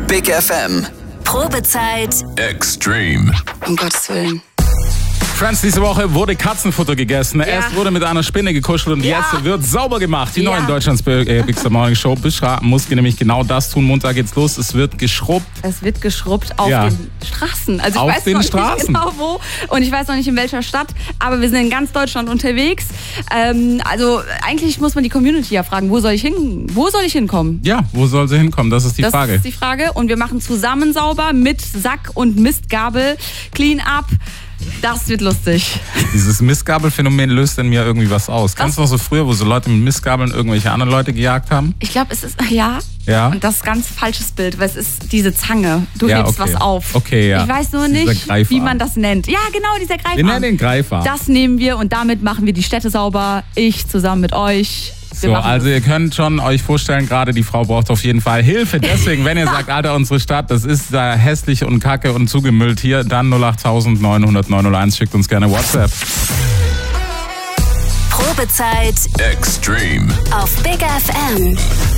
Big FM. Probezeit Extreme. Um Gottes Willen. Friends, diese Woche wurde Katzenfutter gegessen. Erst wurde mit einer Spinne gekuschelt und jetzt wird sauber gemacht. Die neue Deutschlands Big Star Morning Show. Bishra musste nämlich genau das tun. Montag geht's los. Es wird geschrubbt. Es wird geschrubbt auf den Straßen. Also ich Auf weiß den noch Straßen. nicht genau wo und ich weiß noch nicht in welcher Stadt, aber wir sind in ganz Deutschland unterwegs. Also eigentlich muss man die Community ja fragen, wo soll ich hinkommen? Ja, wo soll sie hinkommen? Das ist die Frage. Das ist die Frage und wir machen zusammen sauber mit Sack und Mistgabel. Clean up. Das wird lustig. Dieses Mistgabelphänomen löst in mir irgendwie was aus. Kennst du noch so früher, wo so Leute mit Mistgabeln irgendwelche anderen Leute gejagt haben? Ich glaube, es ist, ja. Und das ist ein ganz falsches Bild, weil es ist diese Zange. Du hebst was auf. Okay, ja. Ich weiß nur nicht, wie man das nennt. Ja, genau, dieser Greifarm. Wir nennen den Greifarm. Das nehmen wir und damit machen wir die Städte sauber. Ich zusammen mit euch. So, also ihr könnt schon euch vorstellen, gerade die Frau braucht auf jeden Fall Hilfe. Deswegen, wenn ihr sagt, Alter, unsere Stadt, das ist da hässlich und kacke und zugemüllt hier, dann 08000 900 901, schickt uns gerne WhatsApp. Probezeit Extreme. auf Big FM.